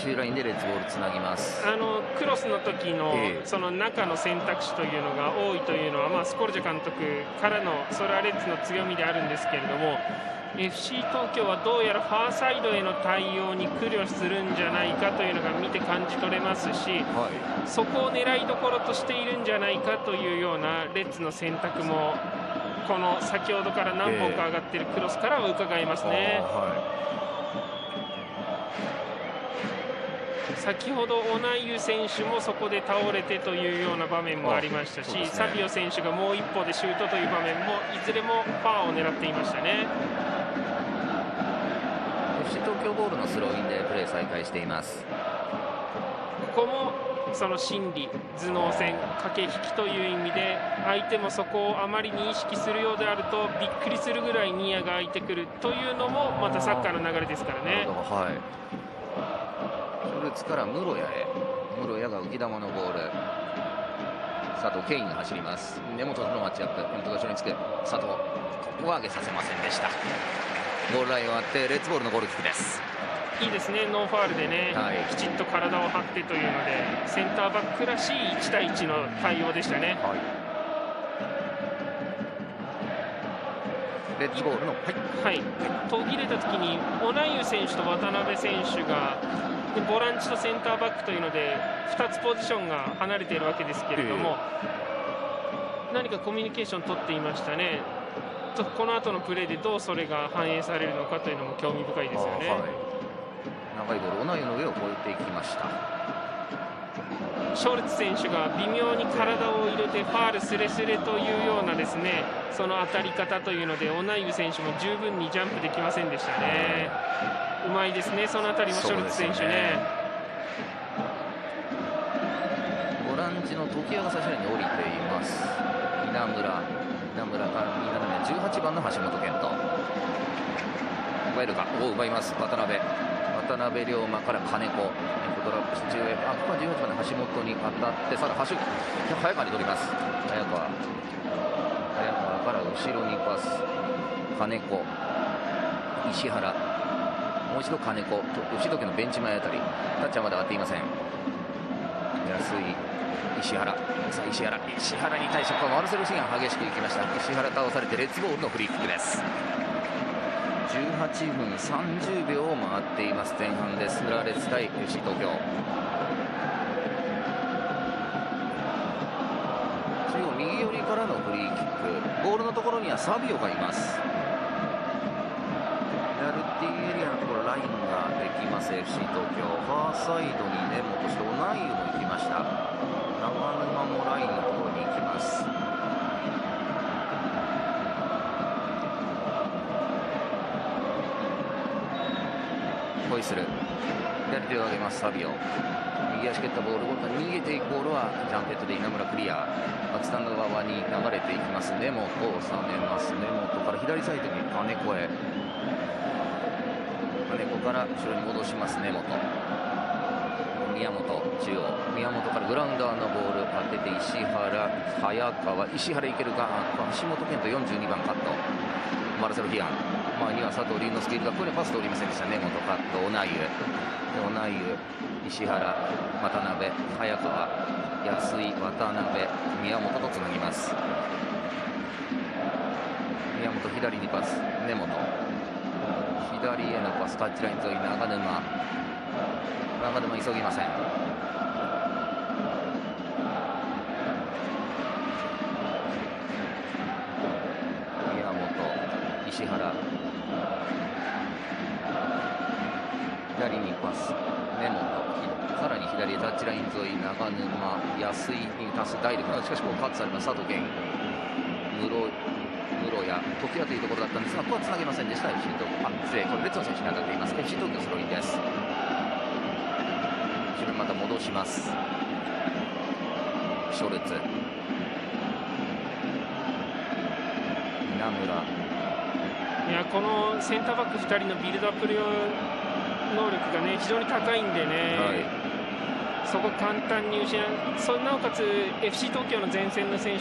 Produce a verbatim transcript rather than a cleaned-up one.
終ラインでレッツボールつなぎます。 あのクロスの時の、えー、その中の選択肢というのが多いというのは、まあ、スコルジャ監督からのそれはレッツの強みであるんですけれども、エフシー 東京はどうやらファーサイドへの対応に苦慮するんじゃないかというのが見て感じ取れますし、はい、そこを狙いどころとしているんじゃないかというようなレッツの選択もこの先ほどから何本か上がっているクロスからは伺えますね。えーはい、先ほどオナイユ選手もそこで倒れてというような場面もありましたし、ね、サビオ選手がもう一歩でシュートという場面もいずれもファーを狙っていましたね。 エフシー 東京ボールのスローインでプレー再開しています。 ここもその心理頭脳戦駆け引きという意味で相手もそこをあまりに意識するようであるとびっくりするぐらいニアが空いてくるというのもまたサッカーの流れですからね。 はい、ショルツから室谷へ、室谷が浮き球のボール、佐藤ケインが走ります。根本とのマッチアップ、根本が後ろにつく佐藤、ここは上げさせませんでした。ゴールラインを割ってレッツボールのゴールキックです。 いいですね、ノーファールでね、はい、きちっと体を張ってというのでセンターバックらしいいち対いちの対応でしたね。はい、 レッツボールの、 はい、途切れた時にオナイユ選手と渡辺選手がボランチとセンターバックというのでふたつポジションが離れているわけですけれども、えー、何かコミュニケーション取っていましたね。とこの後のプレーでどうそれが反映されるのかというのも興味深いですよね。はい、 長いボールオナイユの上を越えていきました。 ショルツ選手が微妙に体を入れてファールスレスレというようなですね、その当たり方というのでオナイユ選手も十分にジャンプできませんでしたね。うまいですね、そのあたりもショルツ選手ね。 ボランチの時矢が最初に降りています。稲村稲村から右斜めじゅうはちばんの橋本健人、奪えるか、を奪います渡辺渡辺龍馬から金子、ドラップして中へ、あ、ここはじゅうはちばんの橋本に当たってさら橋早川に取ります。早川早川から後ろにパス、金子石原、もう一度金子、牛時のベンチ前あたり、タッチはまだ上がっていません。安い石原、さあ石原石原に対してこのマルセル・シガン激しくいきました。石原倒されてレッツボールのフリーキックです。じゅうはちふんさんじゅうびょうを回っています。前半です。浦和レッズ対 エフシー 東京。中央右寄りからのフリーキック、ボールのところにはサビオがいます。ペナルティーエリアのところラインができます。 エフシー 東京ファーサイドに根本してオナイユも行きました。長沼もラインのところに行きます。ホイスル、左手を上げます。サビオ右足蹴ったボール、逃げていくボールはジャンペットで稲村クリア、バックスタンド側に流れていきます。根本を収めます。根本から左サイドに金子へ、金子から後ろに戻します。根本、宮本中央、宮本からグラウンダーのボール当てて石原、早川、石原いけるか、橋本健人よんじゅうにばんカット、マルセロ・ヒアン、前には佐藤龍之介いるがこれパス通りませんでした。根本カット、オナイユオナイユ石原、渡辺、早川、安井、渡辺、宮本とつなぎます。宮本左にパス、根本左へのパス、タッチライン沿い長沼、長沼急ぎません。宮本、石原、左にパス、根本、さらに左へタッチライン沿い長沼、安井にパス、ダイレクト、しかしここカットされます。佐藤健、室室谷、時矢というところだったんですが、ここはつなげませんでした。エフシー 東京、あ、失礼、これ別の選手に当たっています。 エフシー 東京スローインです。後ろにまた戻します。ショルツ、稲村、 いやこのセンターバックふたりのビルドアップ能力がね非常に高いんでね、はい、そこ簡単に失う、そなおかつ エフシー 東京の前線の選手